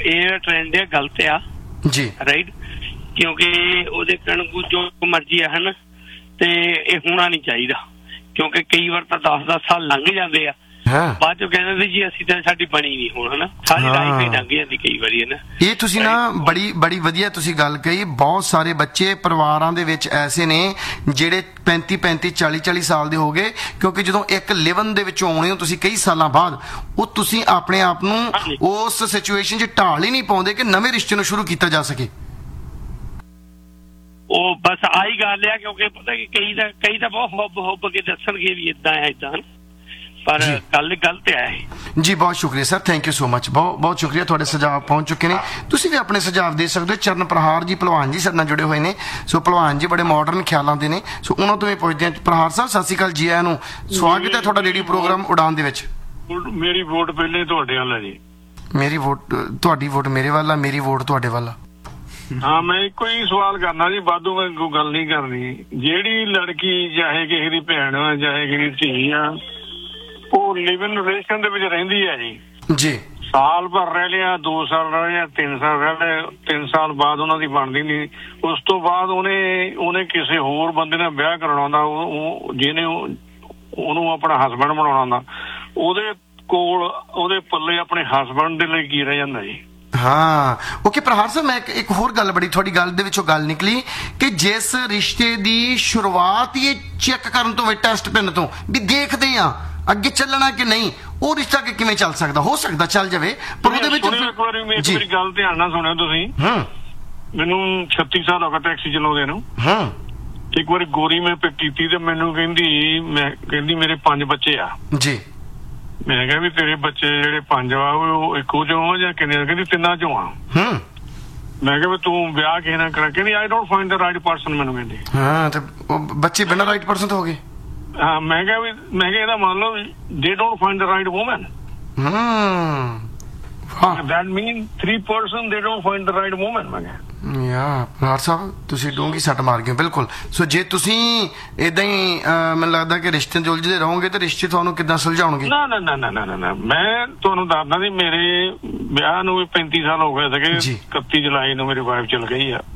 ਇਹ ਟ੍ਰੈਂਡ ਹੈ ਗਲਤ ਆ ਜੀ, ਰਾਈਟ, ਕਿਉਂਕਿ ਉਹਦੇ ਕਣਕੂ ਜੋ ਮਰਜ਼ੀ ਆ ਹਨ ਤੇ ਇਹ ਹੋਣਾ ਨਹੀਂ ਚਾਹੀਦਾ, ਕਿਉਂਕਿ ਕਈ ਵਾਰ ਤਾਂ 10-10 ਸਾਲ ਲੰਘ ਜਾਂਦੇ ਆ, ਬਾਅਦ ਚੋਂ ਕਹਿੰਦੇ ਸੀ ਜੀ ਅਸੀਂ ਤਾਂ ਸਾਡੀ ਬਣੀ ਨਹੀਂ ਹੁਣ, ਹਨਾ ਸਾਰੀ ਲਾਈਫ ਹੀ ਲੰਘ ਜਾਂਦੀ ਕਈ ਵਾਰੀ ਹੈ ਨਾ। ਇਹ ਤੁਸੀਂ ਨਾ ਬੜੀ ਵਧੀਆ ਤੁਸੀਂ ਗੱਲ ਕਹੀ। ਬਹੁਤ ਸਾਰੇ ਬੱਚੇ ਪਰਿਵਾਰਾਂ ਦੇ ਵਿੱਚ ਐਸੇ ਨੇ ਜਿਹੜੇ 35 40 ਸਾਲ ਦੇ ਹੋ ਗਏ, ਕਿਉਂਕਿ ਜਦੋਂ ਇੱਕ ਲਿਵਨ ਦੇ ਵਿੱਚੋਂ ਆਉਣੇ ਹੋ ਤੁਸੀਂ ਕਈ ਸਾਲਾਂ ਬਾਅਦ, ਉਹ ਤੁਸੀਂ ਆਪਣੇ ਆਪ ਨੂੰ ਉਸ ਸਿਚੁਏਸ਼ਨ 'ਚ ਢਾਲ ਹੀ ਨਹੀਂ ਪਾਉਂਦੇ ਕਿ ਨਵੇਂ ਰਿਸ਼ਤੇ ਨੂੰ ਸ਼ੁਰੂ ਕੀਤਾ ਜਾ ਸਕੇ। ਉਹ ਬਸ ਆਹੀ ਗੱਲ ਆ, ਕਿਉਂਕਿ ਪਤਾ ਕਿ ਕਈ ਤਾਂ ਬਹੁਤ ਹੁੱਬ ਕੇ ਦੱਸਣਗੇ ਵੀ ਇਦਾਂ ਹੈ ਇਦਾਂ, ਪਰ ਗੱਲ ਗਲਤ ਹੈ ਜੀ। ਬਹੁਤ ਸ਼ੁਕਰੀਆ sir, thank you so much, ਬਹੁਤ ਸ਼ੁਕਰੀਆ। ਤੁਹਾਡੇ ਸੁਝਾਅ ਪਹੁੰਚ ਚੁੱਕੇ ਨੇ, ਤੁਸੀਂ ਵੀ ਆਪਣੇ ਸੁਝਾਅ ਦੇ ਸਕਦੇ ਹੋ। ਚਰਨ ਪ੍ਰਹਾਰ ਜੀ ਭਲਵਾਨ ਜੀ ਸਾਡੇ ਨਾਲ ਜੁੜੇ ਹੋਏ ਨੇ। ਸੋ ਭਲਵਾਨ ਜੀ ਬੜੇ ਮਾਡਰਨ ਖਿਆਲਾਂ ਦੇ ਨੇ, ਸੋ ਉਹਨਾਂ ਤੋਂ ਵੀ ਪੁੱਛਦੇ ਹਾਂ। ਪ੍ਰਹਾਰ ਸਾਹਿਬ ਸਤਿ ਸ਼੍ਰੀ ਅਕਾਲ, ਜੀ ਆਇਆਂ ਨੂੰ, ਸਵਾਗਤ ਹੈ ਤੁਹਾਡਾ ਰੇਡੀਓ ਪ੍ਰੋਗਰਾਮ ਉਡਾਨ ਦੇ ਵਿੱਚ। ਮੇਰੀ ਵੋਟ ਪਹਿਲੇ ਤੁਹਾਡੇ ਵੱਲ ਹੈ ਜੀ। ਮੇਰੀ ਵੋਟ, ਤੁਹਾਡੀ ਵੋਟ ਮੇਰੇ ਵੱਲ ਆ, ਮੇਰੀ ਵੋਟ ਤੁਹਾਡੇ ਵੱਲ ਆ। ਹਾਂ, ਮੈਂ ਇੱਕੋ ਹੀ ਸਵਾਲ ਕਰਨਾ ਜੀ, ਵਾਧੂ ਮੈਂ ਕੋਈ ਗੱਲ ਨਹੀਂ ਕਰਨੀ। ਜਿਹੜੀ ਲੜਕੀ ਚਾਹੇ ਕਿਸੇ ਦੀ ਭੈਣ ਆ ਚਾਹੇ ਕਿਸੇ ਦੀ ਧੀ ਆ, ਉਹ ਲਿਵ ਇਨ ਰਿਲੇਸ਼ਨ ਦੇ ਵਿੱਚ ਰਹਿੰਦੀ ਹੈ ਜੀ, ਸਾਲ ਭਰ ਰਹਿ ਲਿਆ, 2 ਸਾਲ ਰਹਿ ਲਿਆ, 3 ਸਾਲ ਰਹਿ ਲਿਆ, 3 ਸਾਲ ਬਾਅਦ ਉਹਨਾਂ ਦੀ ਬਣਦੀ ਨਹੀਂ, ਉਸ ਤੋਂ ਬਾਅਦ ਉਹਨੇ ਕਿਸੇ ਹੋਰ ਬੰਦੇ ਨਾਲ ਵਿਆਹ ਕਰਾਉਣਾ ਹੁੰਦਾ, ਜਿਹਨੇ ਉਹਨੂੰ ਆਪਣਾ ਹਸਬੈਂਡ ਬਣਾਉਣਾ ਹੁੰਦਾ, ਉਹਦੇ ਕੋਲ ਉਹਦੇ ਪੱਲੇ ਆਪਣੇ ਹਸਬੈਂਡ ਦੇ ਲਈ ਕੀ ਰਹਿ ਜਾਂਦਾ ਜੀ? ਹਾਂ, ਓਕੇ ਪ੍ਰਹਾਰ ਸਾਹਿਬ, ਮੈਂ ਇੱਕ ਹੋਰ ਗੱਲ, ਬੜੀ ਤੁਹਾਡੀ ਗੱਲ ਦੇ ਵਿੱਚੋਂ ਗੱਲ ਨਿਕਲੀ ਕਿ ਜਿਸ ਰਿਸ਼ਤੇ ਦੀ ਸ਼ੁਰੂਆਤ ਹੀ ਚੈੱਕ ਕਰਨ ਤੋਂ ਵੀ, ਟੈਸਟ ਪੈਨ ਤੋਂ ਵੀ ਦੇਖਦੇ ਆ ਅੱਗੇ ਚੱਲਣਾ ਕਿ ਨਹੀਂ, ਉਹ ਰਿਸ਼ਤਾ ਕਿਵੇਂ ਚੱਲ ਸਕਦਾ? ਹੋ ਸਕਦਾ ਚੱਲ ਜਾਵੇ, ਪਰ ਉਹਦੇ ਵਿੱਚ ਇੱਕ ਵਾਰੀ ਮੇਰੀ ਗੱਲ ਧਿਆਨ ਨਾਲ ਸੁਣਿਓ ਤੁਸੀਂ। ਮੈਨੂੰ 36 ਸਾਲ ਹੋ ਗਏ ਟੈਕਸੀ ਚਲਾਉਂਦੇ ਨੂੰ। ਇੱਕ ਵਾਰੀ ਗੋਰੀ ਮੈਂ ਪਿਕ ਕੀਤੀ ਤੇ ਮੈਨੂੰ ਕਹਿੰਦੀ ਮੇਰੇ 5 ਬੱਚੇ ਆ ਜੀ। ਮੈਂ ਕਿਹਾ ਵੀ ਤੇਰੇ ਬੱਚੇ ਜਿਹੜੇ 5 ਆ ਉਹ ਇੱਕੋ ਚੋਂ ਆ ਜਾਂ ਕਿੰਨੇ? ਕਹਿੰਦੀ 3 ਚੋਂ ਆ। ਮੈਂ ਕਿਹਾ ਵੀ ਤੂੰ ਵਿਆਹ ਕਿਸੇ ਨਾਲ ਕਰਾ? ਕਹਿੰਦੀ I don't find the right person. ਮੈਨੂੰ ਕਹਿੰਦੀ ਹਾਂ, ਤੇ ਬੱਚੇ ਬਿਨਾਂ ਰਾਈਟ ਪਰਸਨ ਤੋਂ ਹੋ ਗਏ। ਹਾਂ, ਮੈਂ ਕਿਹਾ ਇਹਦਾ ਮੰਨ ਲਓ they don't find the right woman. That means 3% they don't find the right woman. ਮੈਂ ਕਿਹਾ ਪ੍ਰਹਾਰ ਸਾਹਿਬ ਤੁਸੀਂ ਡੂੰਘੀ ਸੱਟ ਮਾਰ ਗਏ ਬਿਲਕੁਲ। ਸੋ ਜੇ ਤੁਸੀਂ ਏਦਾਂ ਹੀ ਮੈਨੂੰ ਲੱਗਦਾ ਕਿ ਰਿਸ਼ਤੇ ਉਲਝਦੇ ਰਹੋਗੇ ਤੇ ਰਿਸ਼ਤੇ ਤੁਹਾਨੂੰ ਕਿੱਦਾਂ ਸੁਲਝਾਉਣਗੇ? ਨਾ, ਮੈਂ ਤੁਹਾਨੂੰ ਦੱਸਦਾ ਸੀ, ਮੇਰੇ ਵਿਆਹ ਨੂੰ ਵੀ 35 ਸਾਲ ਹੋ ਗਏ ਸੀਗੇ। 31 ਜੁਲਾਈ ਨੂੰ ਮੇਰੀ ਵਾਈਫ ਚਲ ਗਈ ਆ।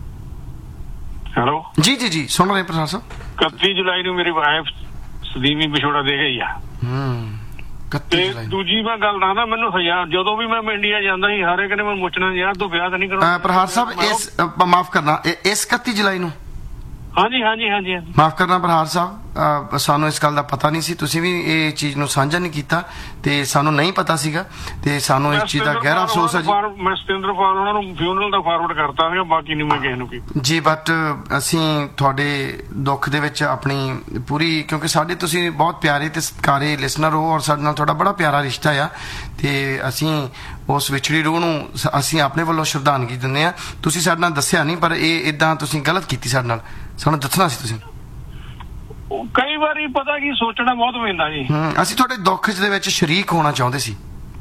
ਹੈਲੋ ਜੀ ਸੁਣ ਰਹੇ ਪ੍ਰਹਾਰ ਸਾਹਿਬ? 31 ਜੁਲਾਈ ਨੂੰ ਮੇਰੀ ਵਾਈਫ ਸਦੀਵੀ ਵਿਛੋੜਾ ਦੇ ਗਈ ਆ। ਤੇ ਦੂਜੀ ਮੈਂ ਗੱਲ ਦੱਸਦਾ, ਮੈਨੂੰ ਜਦੋਂ ਵੀ ਮੈਂ ਇੰਡੀਆ ਜਾਂਦਾ ਸੀ ਹਰ ਇੱਕ ਨੇ ਮੈਨੂੰ ਪੁੱਛਣਾ ਯਾਰ ਤੂੰ ਵਿਆਹ ਤਾਂ ਨਹੀਂ ਕਰਾਉਣਾ? ਪ੍ਰਹਾਰ ਸਾਹਿਬ ਮਾਫ ਕਰਨਾ, ਇਸ 31 ਜੁਲਾਈ ਨੂੰ? ਹਾਂਜੀ ਮਾਫ ਕਰਨਾ ਪ੍ਰਹਾਰ ਸਾਹਿਬ, ਸਾਨੂੰ ਇਸ ਗੱਲ ਦਾ ਪਤਾ ਨਹੀਂ ਸੀ, ਤੁਸੀਂ ਵੀ ਇਹ ਚੀਜ਼ ਨੂੰ ਸਾਂਝਾ ਨਹੀਂ ਕੀਤਾ ਤੇ ਸਾਨੂੰ ਨਹੀਂ ਪਤਾ ਸੀਗਾ ਤੇ ਸਾਨੂੰ ਇਸ ਚੀਜ਼ ਦਾ ਗਹਿਰਾ ਅਫਸੋਸ ਹੈ ਜੀ। ਮੈਂ ਸਤਿੰਦਰ ਪਾਲ ਉਹਨਾਂ ਨੂੰ ਫਿਊਨਰਲ ਦਾ ਫਾਰਵਰਡ ਕਰਤਾ ਸੀਗਾ, ਬਾਕੀ ਨਹੀਂ ਮੈਂ ਕਿਸੇ ਨੂੰ ਕੀਤਾ ਜੀ। ਬਟ ਅਸੀਂ ਤੁਹਾਡੇ ਦੁੱਖ ਦੇ ਵਿੱਚ ਆਪਣੀ ਪੂਰੀ, ਕਿਉਂਕਿ ਸਾਡੇ ਤੁਸੀਂ ਬਹੁਤ ਪਿਆਰੇ ਤੇ ਸਤਿਕਾਰੇ ਲਿਸਨਰ ਹੋ ਔਰ ਸਾਡੇ ਨਾਲ ਤੁਹਾਡਾ ਬੜਾ ਪਿਆਰਾ ਰਿਸ਼ਤਾ ਆ ਤੇ ਅਸੀਂ ਉਸ ਵਿਛੜੀ ਰੂਹ ਨੂੰ ਅਸੀਂ ਆਪਣੇ ਵੱਲੋਂ ਸ਼ਰਧਾਂਜਲੀ ਦਿੰਦੇ ਹਾਂ। ਤੁਸੀਂ ਸਾਡੇ ਨਾਲ ਦੱਸਿਆ ਨਹੀਂ, ਪਰ ਇਹ ਏਦਾਂ ਤੁਸੀਂ ਗਲਤ ਕੀਤੀ ਸਾਡੇ ਨਾਲ, ਸਾਨੂੰ ਦੱਸਣਾ ਸੀ ਤੁਸੀਂ। ਕਈ ਵਾਰੀ ਪਤਾ ਕੀ ਸੋਚਣਾ ਬਹੁਤ ਪੈਂਦਾ ਜੀ। ਅਸੀਂ ਤੁਹਾਡੇ ਦੁੱਖ ਦੇ ਵਿੱਚ ਸ਼ਰੀਕ ਹੋਣਾ ਚਾਹੁੰਦੇ ਸੀ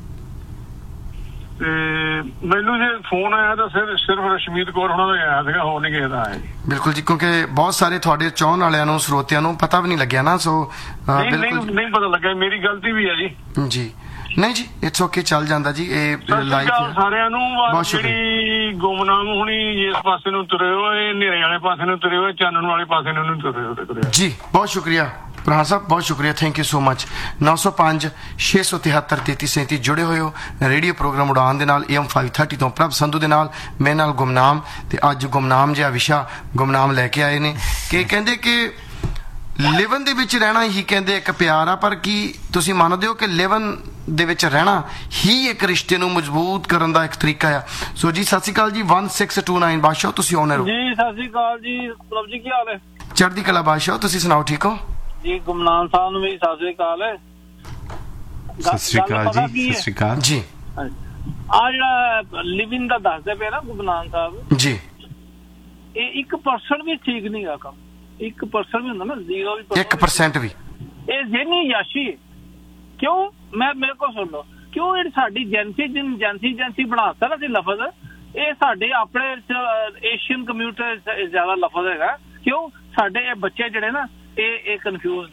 ਤੇ ਮੈਨੂੰ ਜੇ ਫੋਨ ਆਇਆ ਤਾਂ ਸਿਰਫ ਰਸ਼ਮੀਤ ਕੌਰ ਉਹਨਾਂ ਦਾ ਆਇਆ ਸੀਗਾ, ਹੋਰ ਨਹੀਂ ਕਿਸੇ ਦਾ ਆਇਆ। ਬਿਲਕੁਲ ਜੀ, ਕਿਉਂਕਿ ਬਹੁਤ ਸਾਰੇ ਤੁਹਾਡੇ ਚਾਹਣ ਵਾਲਿਆਂ ਨੂੰ, ਸਰੋਤਿਆਂ ਨੂੰ ਪਤਾ ਵੀ ਨਹੀਂ ਲੱਗਿਆ ਨਾ। ਸੋ ਨਹੀਂ ਪਤਾ ਲੱਗਾ, ਮੇਰੀ ਗਲਤੀ ਵੀ ਹੈ ਜੀ। ਨਹੀਂ ਜੀ, ਇਟਸ ਓਕੇ, ਚੱਲ ਜਾਂਦਾ ਜੀ। ਇਹ ਲਾਈਫ ਸਾਰਿਆਂ ਨੂੰ। ਜਿਹੜੀ ਗੁੰਮਨਾਮ ਹੋਣੀ ਇਸ ਪਾਸੇ ਨੂੰ ਤੁਰੇ ਹੋਏ, ਹਨੇਰੇ ਵਾਲੇ ਪਾਸੇ ਨੂੰ ਤੁਰੇ ਹੋਏ, ਚਾਨਣ ਵਾਲੇ ਪਾਸੇ ਨੂੰ ਤੁਰੇ ਹੋਏ ਜੀ। ਬਹੁਤ ਸ਼ੁਕਰੀਆ ਪ੍ਰਹਾਰ ਸਾਹਿਬ, ਬਹੁਤ ਸ਼ੁਕਰੀਆ, ਥੈਂਕ ਯੂ ਸੋ ਮਚ। 905 673 3337 ਜੁੜੇ ਹੋਏ ਹੋ ਰੇਡੀਓ ਪ੍ਰੋਗਰਾਮ ਉਡਾਨ ਦੇ ਨਾਲ, AM 530 ਤੋਂ ਪ੍ਰਭ ਸੰਧੂ ਦੇ ਨਾਲ, ਮੇਰੇ ਨਾਲ ਗੁਮਨਾਮ। ਤੇ ਅੱਜ ਗੁਮਨਾਮ ਜਿਹਾ ਵਿਸ਼ਾ ਗੁਮਨਾਮ ਲੈ ਕੇ ਆਏ ਨੇ ਕਿ ਕਹਿੰਦੇ ਕਿ ਲਿਵਨ ਦੇ ਵਿੱਚ ਰਹਿਣਾ ਹੀ ਕਹਿੰਦੇ ਇੱਕ ਪਿਆਰ ਆ, ਪਰ ਕੀ ਤੁਸੀਂ ਮੰਨਦੇ ਹੋ ਕਿ ਲਿਵਨ ਦੇ ਵਿੱਚ ਰਹਿਣਾ ਹੀ ਇੱਕ ਰਿਸ਼ਤੇ ਨੂੰ ਮਜ਼ਬੂਤ ਕਰਨ ਦਾ ਇੱਕ ਤਰੀਕਾ ਆ? ਸੋ ਜੀ ਸਤਿ ਸ਼੍ਰੀ ਅਕਾਲ ਜੀ, 1629 ਬਾਦਸ਼ਾਹ, ਤੁਸੀਂ ਓਨਰ ਹੋ ਜੀ। ਸਤਿ ਸ਼੍ਰੀ ਅਕਾਲ ਜੀ ਪ੍ਰਭ ਜੀ, ਕੀ ਹਾਲ ਹੈ? ਚੜ੍ਹਦੀ ਕਲਾ ਬਾਦਸ਼ਾਹ, ਤੁਸੀਂ ਸੁਣਾਓ, ਠੀਕ ਹੋ ਜੀ? ਗੁਮਨਾਮ ਸਾਹਿਬ ਨੂੰ ਵੀ ਸਤਿ ਸ਼੍ਰੀ ਅਕਾਲ। ਸਤਿ ਸ਼੍ਰੀ ਅਕਾਲ ਜੀ। ਸਤਿ ਸ਼੍ਰੀ ਅਕਾਲ ਜੀ। ਆ ਜਿਹੜਾ ਲਿਵਿੰਗ ਦਾ ਦੱਸਦੇ ਪਏ ਨਾ ਗੁਮਨਾਮ ਸਾਹਿਬ ਜੀ, ਇਹ 1% ਵੀ ਠੀਕ ਨਹੀਂ ਗਾ ਕੰਮ। 1% ਵੀ ਹੁੰਦਾ ਨਾ, 0% ਵੀ ਇਹ ਜਿਹਨੀ ਯਾਸ਼ੀ। ਕਿਉਂ? ਮੇਰੇ ਕੋਲ ਸੁਣ ਲਓ, ਕਿਉਂ ਇਹ ਸਾਡੀ ਏਜੰਸੀ ਬਣਾਤਾ ਨਾ ਸੀ ਲਫ਼ਜ਼, ਇਹ ਸਾਡੇ ਆਪਣੇ ਏਸ਼ੀਅਨ ਕਮਿਊਨਿਟੀ ਜ਼ਿਆਦਾ ਲਫ਼ਜ਼ ਹੈਗਾ। ਕਿਉਂ? ਸਾਡੇ ਇਹ ਬੱਚੇ ਜਿਹੜੇ ਨਾ ਇਹ ਕਨਫਿਊਜ਼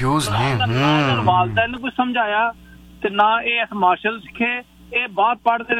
ਨੇ। ਵਾਲਦੈਨ ਨੂੰ ਕੁਝ ਸਮਝਾਇਆ ਤੇ ਨਾ ਇਹ ਮਾਰਸ਼ਲ ਸਿੱਖੇ, ਇਹ ਬਾਹਰ ਪੜ੍ਹਦੇ